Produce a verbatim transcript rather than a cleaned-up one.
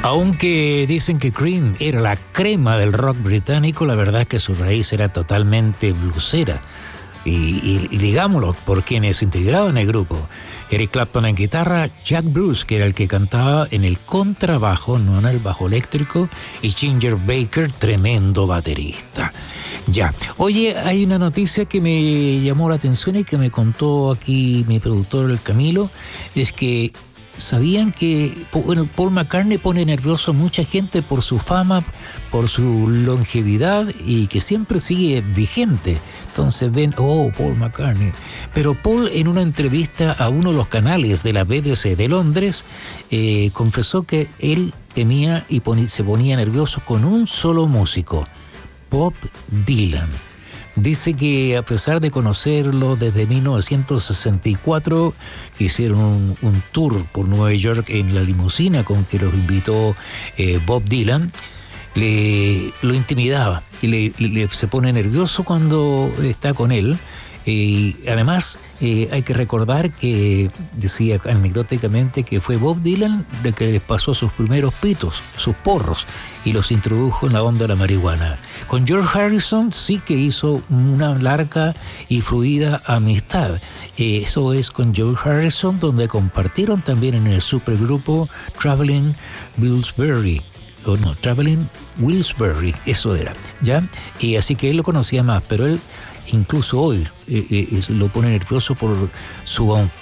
Aunque dicen que Cream era la crema del rock británico, la verdad es que su raíz era totalmente bluesera. Y, y, y digámoslo, por quienes integraban el grupo. Eric Clapton en guitarra, Jack Bruce, que era el que cantaba en el contrabajo, no en el bajo eléctrico, y Ginger Baker, tremendo baterista. Ya, oye, hay una noticia que me llamó la atención y que me contó aquí mi productor, el Camilo, es que ¿sabían que bueno, Paul McCartney pone nervioso a mucha gente por su fama, por su longevidad y que siempre sigue vigente? Entonces ven, oh, Paul McCartney. Pero Paul, en una entrevista a uno de los canales de la B B C de Londres, eh, confesó que él temía y poni- se ponía nervioso con un solo músico, Bob Dylan. Dice que a pesar de conocerlo desde mil novecientos sesenta y cuatro, hicieron un, un tour por Nueva York en la limusina con que los invitó eh, Bob Dylan, le lo intimidaba y le, le, se pone nervioso cuando está con él. Y además eh, hay que recordar que decía anecdóticamente que fue Bob Dylan el que les pasó sus primeros pitos, sus porros, y los introdujo en la onda de la marihuana. Con George Harrison sí que hizo una larga y fluida amistad. Eh, eso es con George Harrison, donde compartieron también en el supergrupo Traveling Wilburys. O no, Traveling Wilburys, eso era, ¿ya? Y así que él lo conocía más, pero él incluso hoy eh, eh, lo pone nervioso por su